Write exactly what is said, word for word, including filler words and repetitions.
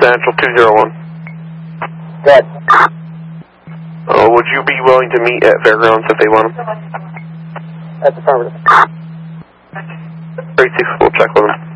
Central two zero one. Good. Uh, would you be willing to meet at Fairgrounds if they want them? That's affirmative. thirty-six, we'll check with them.